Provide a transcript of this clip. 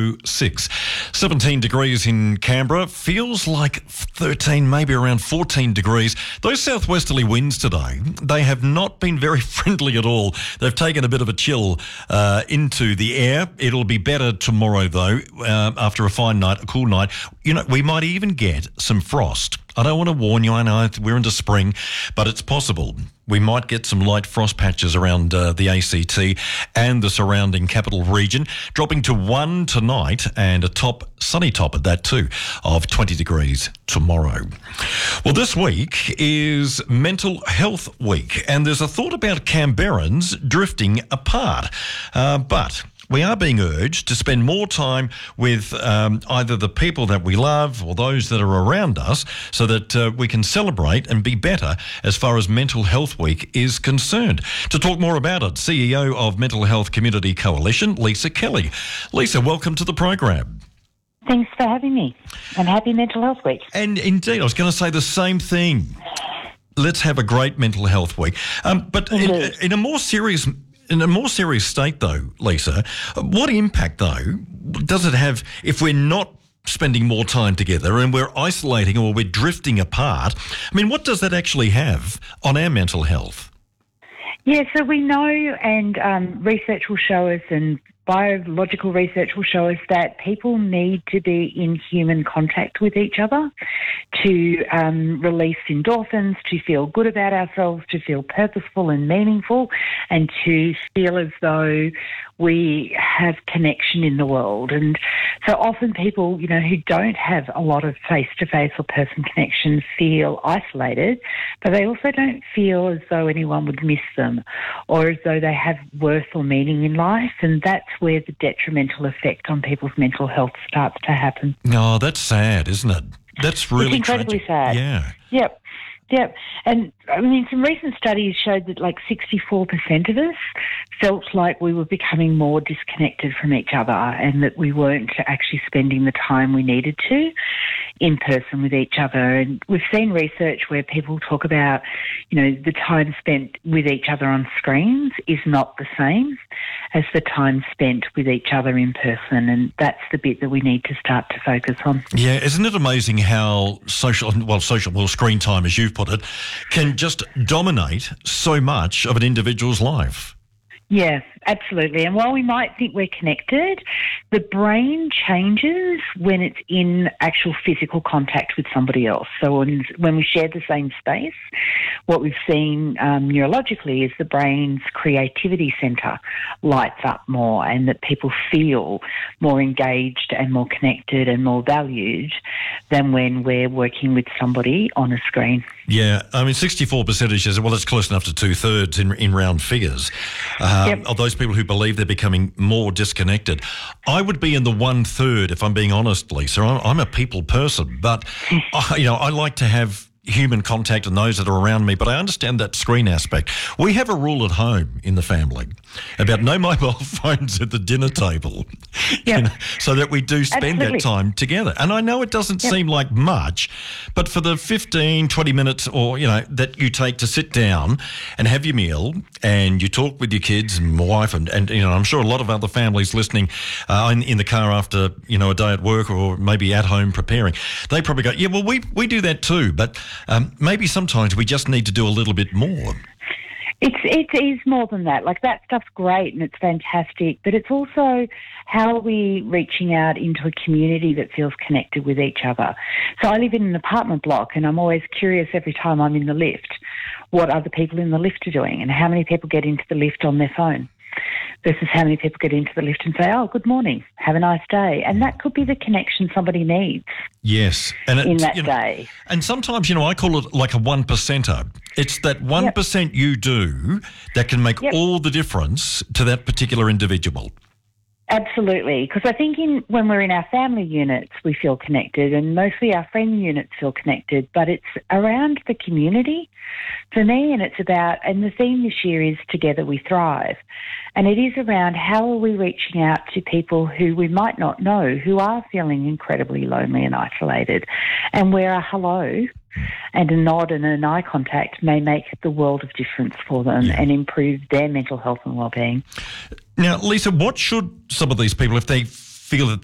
0406. 17 degrees in Canberra. Feels like 13, maybe around 14 degrees. Those southwesterly winds today, they have not been very friendly at all. They've taken a bit of a chill into the air. It'll be better tomorrow, though, after a fine night, a cool night. You know, we might even get some frost. I don't want to warn you, I know we're into spring, but it's possible. We might get some light frost patches around the ACT and the surrounding capital region, dropping to 1 tonight and a sunny top at that too, of 20 degrees tomorrow. Well, this week is Mental Health Week, and there's a thought about Canberrans drifting apart, but we are being urged to spend more time with either the people that we love or those that are around us so that we can celebrate and be better as far as Mental Health Week is concerned. To talk more about it, CEO of Mental Health Community Coalition, Lisa Kelly. Lisa, welcome to the program. Thanks for having me, and happy Mental Health Week. And indeed, I was going to say the same thing. Let's have a great Mental Health Week. But in a more serious state, though, Lisa, what impact, though, does it have if we're not spending more time together and we're isolating or we're drifting apart? I mean, what does that actually have on our mental health? Yeah, so we know, and research will show us, and biological research will show us that people need to be in human contact with each other to release endorphins, to feel good about ourselves, to feel purposeful and meaningful, and to feel as though we have connection in the world. And so often people, you know, who don't have a lot of face-to-face or person connection feel isolated, but they also don't feel as though anyone would miss them or as though they have worth or meaning in life. And that's where the detrimental effect on people's mental health starts to happen. Oh, that's sad, isn't it? That's really It's incredibly sad. Yeah. Yep. And I mean, some recent studies showed that like 64% of us felt like we were becoming more disconnected from each other and that we weren't actually spending the time we needed to in person with each other. And we've seen research where people talk about, you know, the time spent with each other on screens is not the same as the time spent with each other in person. And that's the bit that we need to start to focus on. Yeah, isn't it amazing how screen time, as you've put it, can just dominate so much of an individual's life? Yeah, absolutely. And while we might think we're connected, the brain changes when it's in actual physical contact with somebody else. So when we share the same space, what we've seen neurologically is the brain's creativity centre lights up more, and that people feel more engaged and more connected and more valued than when we're working with somebody on a screen. Yeah, I mean, 64% is, well, it's close enough to 2/3 in round figures. Of those people who believe they're becoming more disconnected. I would be in the 1/3, if I'm being honest, Lisa. I'm a people person, but I like to have human contact and those that are around me, but I understand that screen aspect. We have a rule at home in the family about no mobile phones at the dinner table, so that we do spend that time together. And I know it doesn't seem like much, but for the 15, 20 minutes or, that you take to sit down and have your meal and you talk with your kids and wife and I'm sure a lot of other families listening in the car after, a day at work or maybe at home preparing, they probably go, yeah, well, we do that too, but maybe sometimes we just need to do a little bit more. It is more than that. Like, that stuff's great and it's fantastic, but it's also how are we reaching out into a community that feels connected with each other. So I live in an apartment block and I'm always curious every time I'm in the lift what other people in the lift are doing and how many people get into the lift on their phone versus how many people get into the lift and say, oh, good morning, have a nice day. And that could be the connection somebody needs. Yes. And in that day. And sometimes, I call it like a 1%er. It's that 1% you do that can make all the difference to that particular individual. Absolutely, because I think when we're in our family units, we feel connected, and mostly our friend units feel connected, but it's around the community for me, and the theme this year is Together We Thrive. And it is around how are we reaching out to people who we might not know, who are feeling incredibly lonely and isolated, and where a hello and a nod and an eye contact may make the world of difference for them and improve their mental health and well-being. Now, Lisa, what should some of these people, if they feel that